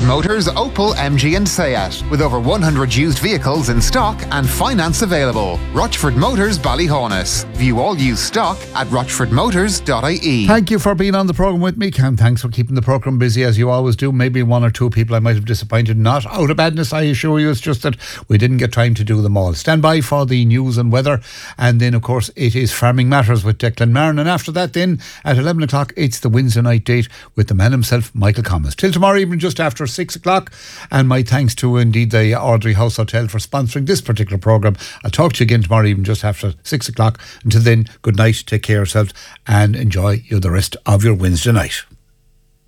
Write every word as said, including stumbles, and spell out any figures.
Motors, Opel, M G and Seat. With over one hundred used vehicles in stock and finance available. Rochford Motors, Ballyhonus. View all used stock at rochford motors dot I E. Thank you for being on the programme with me, Cam. Thanks for keeping the programme busy as you always do. Maybe one or two people I might have disappointed. Not out of badness, I assure you. It's just that we didn't get time to do them all. Stand by for the news and weather. And then, of course, it is Farming Matters with Declan Marin. And after that, then, at eleven o'clock, it's the Wednesday night date with the man himself, Michael Commas. Till tomorrow evening, just after six o'clock. And my thanks to, indeed, the Audrey House Hotel for sponsoring this particular programme. I'll talk to you again tomorrow evening, just after six o'clock. Until then, good night, take care of yourselves, and enjoy you the rest of your Wednesday night.